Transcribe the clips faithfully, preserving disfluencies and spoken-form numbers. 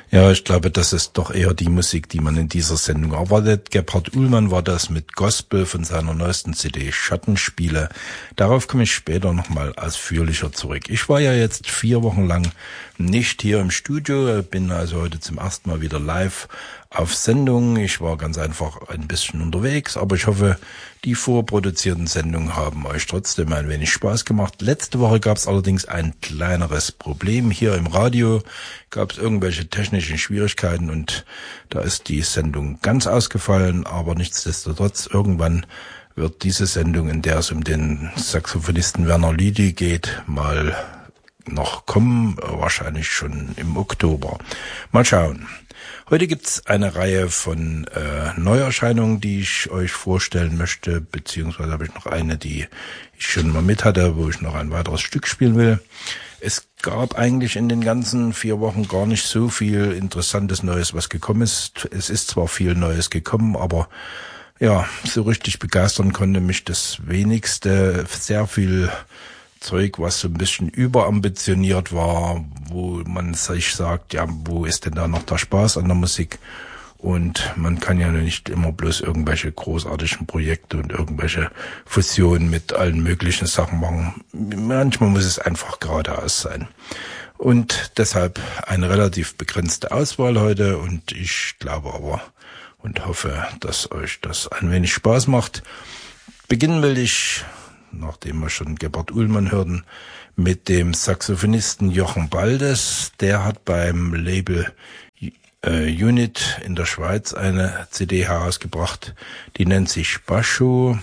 Ja, ich glaube, das ist doch eher die Musik, die man in dieser Sendung erwartet. Gebhard Uhlmann war das mit Gospel von seiner neuesten C D Schattenspiele. Darauf komme ich später nochmal ausführlicher zurück. Ich war ja jetzt vier Wochen lang nicht hier im Studio, bin also heute zum ersten Mal wieder live auf Sendung. Ich war ganz einfach ein bisschen unterwegs, aber ich hoffe, die vorproduzierten Sendungen haben euch trotzdem ein wenig Spaß gemacht. Letzte Woche gab es allerdings ein kleineres Problem. Hier im Radio gab es irgendwelche technischen Schwierigkeiten und da ist die Sendung ganz ausgefallen, aber nichtsdestotrotz irgendwann wird diese Sendung, in der es um den Saxophonisten Werner Lüdi geht, mal noch kommen, wahrscheinlich schon im Oktober. Mal schauen. Heute gibt's eine Reihe von äh, Neuerscheinungen, die ich euch vorstellen möchte, beziehungsweise habe ich noch eine, die ich schon mal mit hatte, wo ich noch ein weiteres Stück spielen will. Es gab eigentlich in den ganzen vier Wochen gar nicht so viel Interessantes Neues, was gekommen ist. Es ist zwar viel Neues gekommen, aber ja, so richtig begeistern konnte mich das wenigste. Sehr viel Zeug, was so ein bisschen überambitioniert war, wo man sich sagt, ja, wo ist denn da noch der Spaß an der Musik? Und man kann ja nicht immer bloß irgendwelche großartigen Projekte und irgendwelche Fusionen mit allen möglichen Sachen machen. Manchmal muss es einfach geradeaus sein. Und deshalb eine relativ begrenzte Auswahl heute und ich glaube aber und hoffe, dass euch das ein wenig Spaß macht. Beginnen will ich, nachdem wir schon Gebhard Uhlmann hörten, mit dem Saxophonisten Jochen Baldes. Der hat beim Label äh, Unit in der Schweiz eine C D herausgebracht, die nennt sich Basho.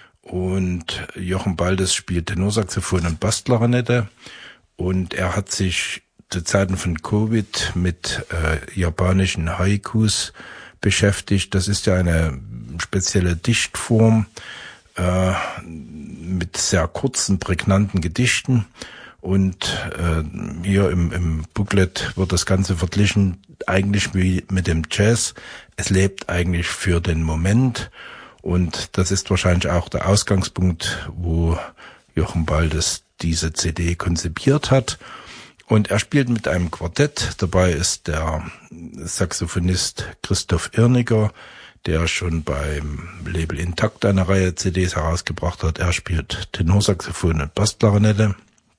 Und Jochen Baldes spielt Tenorsaxophon und Bassklarinette. Und er hat sich zu Zeiten von Covid mit äh, japanischen Haikus beschäftigt. Das ist ja eine spezielle Dichtform, äh, mit sehr kurzen, prägnanten Gedichten und äh, hier im, im Booklet wird das Ganze verglichen eigentlich wie mit dem Jazz. Es lebt eigentlich für den Moment und das ist wahrscheinlich auch der Ausgangspunkt, wo Jochen Baldes diese C D konzipiert hat. Und er spielt mit einem Quartett. Dabei ist der Saxophonist Christoph Irniger, der schon beim Label Intakt eine Reihe C Ds herausgebracht hat. Er spielt Tenorsaxophon und Bassklarinette.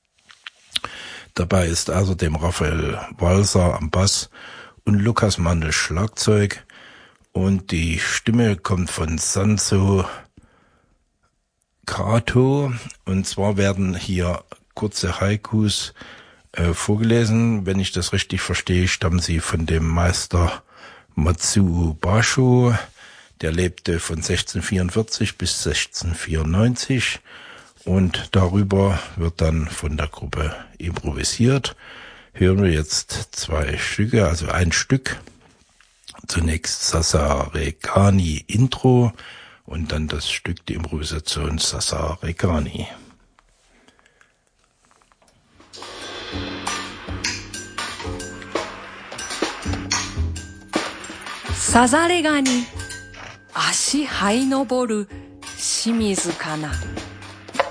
Dabei ist außerdem Raphael Walser am Bass und Lukas Mandel Schlagzeug. Und die Stimme kommt von Sanso Kato. Und zwar werden hier kurze Haikus äh, vorgelesen. Wenn ich das richtig verstehe, stammen sie von dem Meister Matsuo Basho. Der lebte von sechzehnhundertvierundvierzig bis sechzehnhundertvierundneunzig und darüber wird dann von der Gruppe improvisiert. Hören wir jetzt zwei Stücke, also ein Stück. Zunächst Sasarekani Intro und dann das Stück, die Improvisation Sasarekani. Sasarekani 足這いのぼる清水かな